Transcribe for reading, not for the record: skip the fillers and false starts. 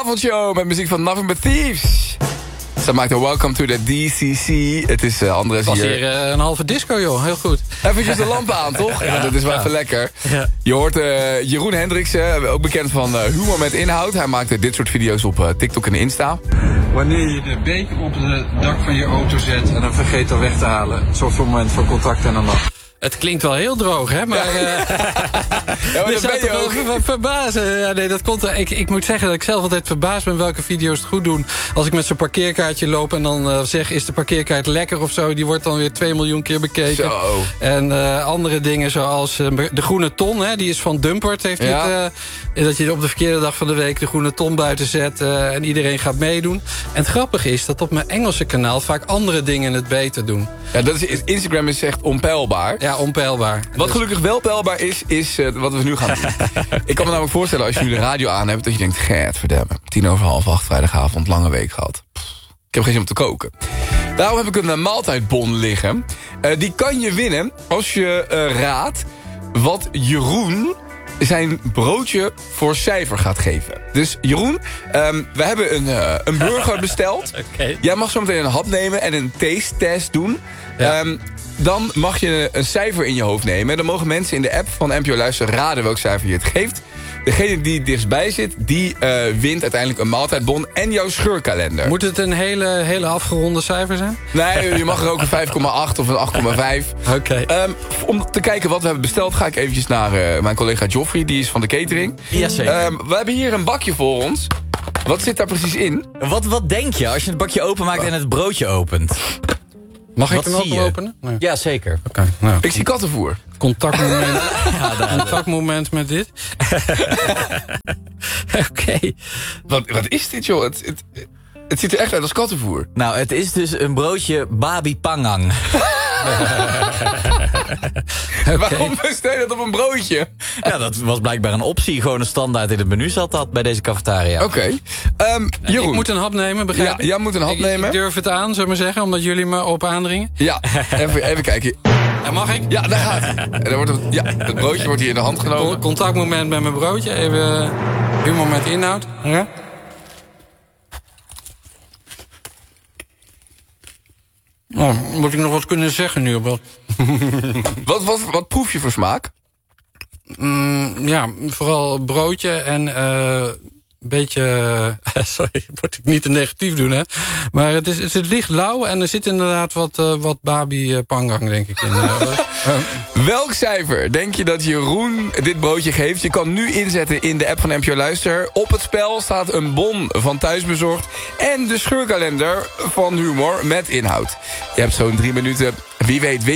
avondshow met muziek van Nothing But Thieves. Ze maakt een welcome to the DCC. Het is Andres hier. Het was hier een halve disco, joh. Heel goed. Eventjes de lampen aan, toch? Ja, dat is wel even lekker. Ja. Je hoort Jeroen Hendriksen, ook bekend van Humor met Inhoud. Hij maakt dit soort video's op TikTok en Insta. Wanneer je de beker op het dak van je auto zet en dan vergeet dat weg te halen. Zorgt voor een moment van contact en dan nog. Het klinkt wel heel droog, hè? Maar dat ben je ook. Wel verbazen. Ja, nee, dat komt. Ik moet zeggen dat ik zelf altijd verbaasd ben welke video's het goed doen. Als ik met zo'n parkeerkaartje loop en dan zeg, is de parkeerkaart lekker of zo? Die wordt dan weer 2 miljoen keer bekeken. Zo. En andere dingen zoals de groene ton, hè? Die is van Dumpert. Heeft dat je op de verkeerde dag van de week de groene ton buiten zet en iedereen gaat meedoen. En het grappige is dat op mijn Engelse kanaal vaak andere dingen het beter doen. Ja, Instagram is echt onpeilbaar. Ja, onpeilbaar. Wat gelukkig wel peilbaar is wat we nu gaan doen. Ik kan me namelijk voorstellen, als je nu de radio aan hebt, dat je denkt, verdamme, 7:50 vrijdagavond, lange week gehad. Ik heb geen zin om te koken. Daarom heb ik een maaltijdbon liggen. Die kan je winnen als je raadt wat Jeroen zijn broodje voor cijfer gaat geven. Dus Jeroen, we hebben een burger besteld. Okay. Jij mag zo meteen een hap nemen en een taste test doen. Ja. Dan mag je een cijfer in je hoofd nemen. Dan mogen mensen in de app van NPO Luister raden welk cijfer je het geeft. Degene die het dichtstbij zit, die wint uiteindelijk een maaltijdbon en jouw scheurkalender. Moet het een hele afgeronde cijfer zijn? Nee, je mag er ook een 5,8 of een 8,5. Oké. Om te kijken wat we hebben besteld, ga ik eventjes naar mijn collega Joffrey. Die is van de catering. Ja, zeker. We hebben hier een bakje voor ons. Wat zit daar precies in? Wat denk je als je het bakje openmaakt en het broodje opent? Mag ik hem ook openen? Nee. Ja, zeker. Okay, nou. Ik zie kattenvoer. Contactmoment, contactmoment met dit. Oké. Wat is dit, joh? Het ziet er echt uit als kattenvoer. Nou, het is dus een broodje babi pangang. Okay. Waarom bestel je dat op een broodje? Ja, dat was blijkbaar een optie. Gewoon een standaard in het menu zat dat bij deze cafetaria. Oké. Jeroen. Ik moet een hap nemen, begrijp ik? Ja, jij moet een hap nemen. Ik durf het aan, zullen we maar zeggen, omdat jullie me op aandringen. Ja, even kijken. En mag ik? Ja, daar gaat hij. En dan wordt het broodje wordt hier in de hand genomen. Contactmoment met mijn broodje. Even humor met inhoud. Ja. Oh, moet ik nog wat kunnen zeggen nu? Wat proef je voor smaak? Ja, vooral broodje en een beetje... sorry, moet ik niet te negatief doen, hè? Maar het ligt lauw en er zit inderdaad wat babi pangang, denk ik, in. Welk cijfer denk je dat Jeroen dit broodje geeft? Je kan nu inzetten in de app van NPO Luister. Op het spel staat een bon van Thuisbezorgd en de scheurkalender van Humor met Inhoud. Je hebt zo'n 3 minuten. Wie weet win